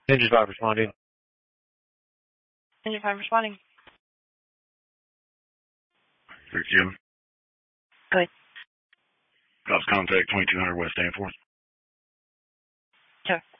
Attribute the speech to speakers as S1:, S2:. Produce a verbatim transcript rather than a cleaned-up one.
S1: Engine five responding.
S2: Engine five responding.
S3: Sir Jim.
S2: Go ahead.
S3: Cops contact twenty-two hundred West Danforth.
S2: Sure.